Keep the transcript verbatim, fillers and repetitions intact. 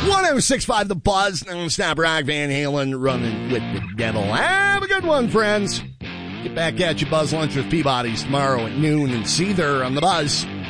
one oh six point five The Buzz, non-stop rock, Van Halen running with the devil. Have a good one, friends. Get back at you, Buzz Lunch with Peabody's tomorrow at noon and Seether on The Buzz.